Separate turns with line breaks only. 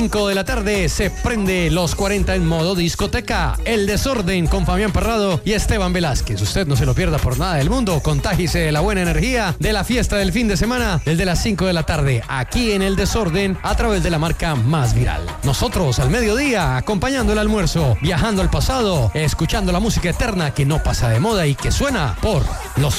5 de la tarde se prende los 40 en modo discoteca. El Desorden con Fabián Parrado y Esteban Velázquez. Usted no se lo pierda por nada del mundo. Contágise de la buena energía de la fiesta del fin de semana desde las 5 de la tarde aquí en El Desorden a través de la marca más viral. Nosotros al mediodía acompañando el almuerzo, viajando al pasado, escuchando la música eterna que no pasa de moda y que suena por los